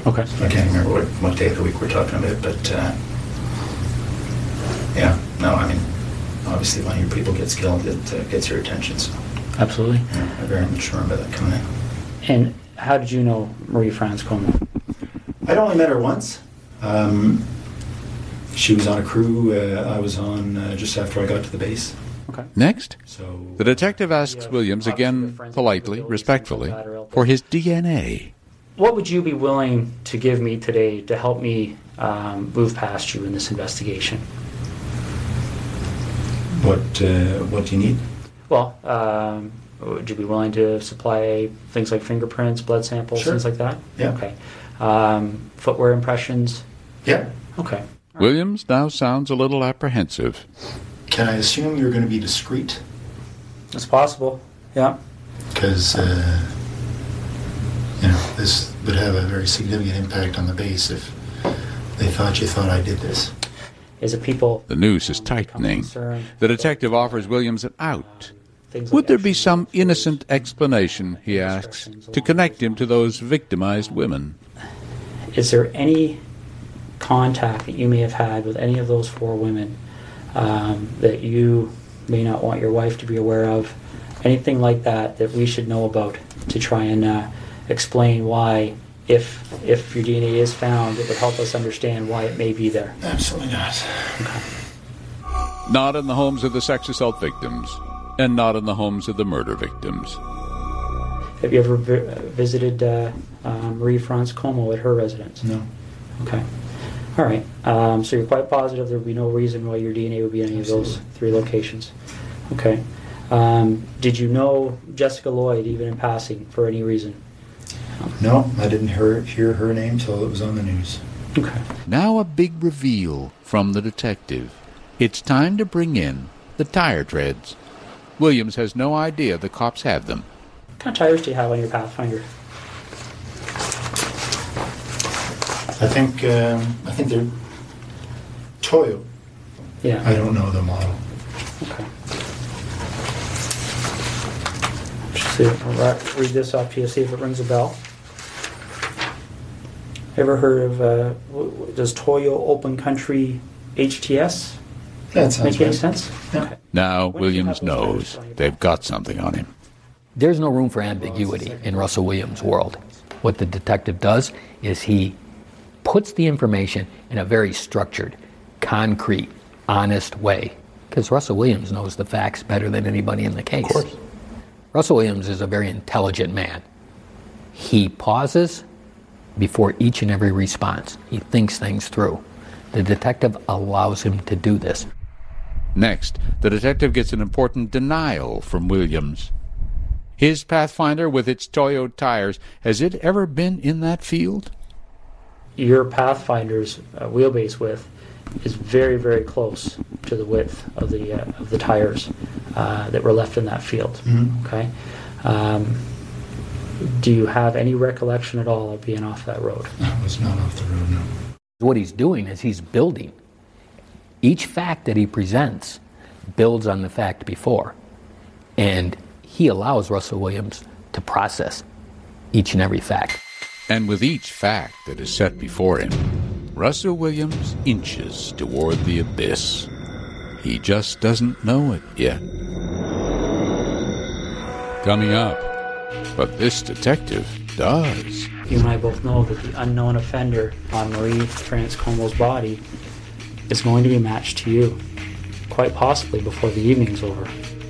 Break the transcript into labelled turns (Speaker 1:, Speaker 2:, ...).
Speaker 1: Okay.
Speaker 2: I can't remember what day of the week we're talking about, but yeah, no, I mean, obviously when your people gets killed, it gets your attention. So
Speaker 1: Absolutely.
Speaker 2: yeah, I'm very much remember that coming in.
Speaker 1: And how did you know Marie-France Como?
Speaker 2: I'd only met her once. She was on a crew I was on just after I got to the base.
Speaker 1: Okay.
Speaker 3: Next,
Speaker 2: So
Speaker 3: the detective asks Williams again, politely, respectfully, for his DNA.
Speaker 1: What would you be willing to give me today to help me move past you in this investigation?
Speaker 2: what do you need?
Speaker 1: Well, would you be willing to supply things like fingerprints, blood samples,
Speaker 2: Sure.
Speaker 1: things like that?
Speaker 2: Yeah.
Speaker 1: Okay. Footwear impressions?
Speaker 2: Yeah.
Speaker 1: Okay.
Speaker 3: Williams now sounds a little apprehensive.
Speaker 2: Can I assume you're going to be discreet?
Speaker 1: It's possible. Yeah.
Speaker 2: Because this would have a very significant impact on the base if they thought you thought I did this.
Speaker 1: Is it people...
Speaker 3: The noose is
Speaker 1: become
Speaker 3: tightening.
Speaker 1: concerned?
Speaker 3: The detective offers Williams an out.
Speaker 1: Things like
Speaker 3: Would there be
Speaker 1: extra
Speaker 3: some
Speaker 1: features,
Speaker 3: innocent explanation, he asks, to connect him to those victimized women?
Speaker 1: Is there any contact that you may have had with any of those 4 women that you may not want your wife to be aware of? Anything like that that we should know about to try and explain why, if your DNA is found, it would help us understand why it may be there?
Speaker 2: Absolutely not.
Speaker 1: Okay.
Speaker 3: Not in the homes of the sex assault victims, and not in the homes of the murder victims.
Speaker 1: Have you ever visited Marie-France Como at her residence?
Speaker 2: No.
Speaker 1: Okay. All right. So you're quite positive there would be no reason why your DNA would be in any of those 3 locations. Okay. Did you know Jessica Lloyd even in passing for any reason?
Speaker 2: No, I didn't hear her name till it was on the news.
Speaker 1: Okay.
Speaker 3: Now a big reveal from the detective. It's time to bring in the tire treads. Williams has no idea the cops have them.
Speaker 1: What kind of tires do you have on your Pathfinder?
Speaker 2: I think they're Toyo.
Speaker 1: Yeah.
Speaker 2: I don't know the model.
Speaker 1: Okay. See, I'll read this off to you, see if it rings a bell. Ever heard of, does Toyo Open Country HTS
Speaker 2: That sounds
Speaker 1: make any
Speaker 2: right.
Speaker 1: sense?
Speaker 2: Yeah.
Speaker 1: Okay.
Speaker 3: Now
Speaker 1: When did you
Speaker 3: Williams
Speaker 1: have those
Speaker 3: knows
Speaker 1: tires on your
Speaker 3: they've got something on him.
Speaker 4: There's no room for ambiguity in Russell Williams' world. What the detective does is he puts the information in a very structured, concrete, honest way. Because Russell Williams knows the facts better than anybody in the case.
Speaker 2: Of course.
Speaker 4: Russell Williams is a very intelligent man. He pauses before each and every response. He thinks things through. The detective allows him to do this.
Speaker 3: Next, the detective gets an important denial from Williams. His Pathfinder with its Toyo tires, has it ever been in that field?
Speaker 1: Your Pathfinder's wheelbase width is very, very close to the width of the tires that were left in that field.
Speaker 2: Mhm.
Speaker 1: Okay. Do you have any recollection at all of being off that road?
Speaker 2: I was not off the road, no.
Speaker 4: What he's doing is he's building. Each fact that he presents builds on the fact before. And he allows Russell Williams to process each and every fact.
Speaker 3: And with each fact that is set before him, Russell Williams inches toward the abyss. He just doesn't know it yet. Coming up, but this detective does.
Speaker 1: You and I both know that the unknown offender on Marie-France Como's body is going to be matched to you, quite possibly before the evening's over.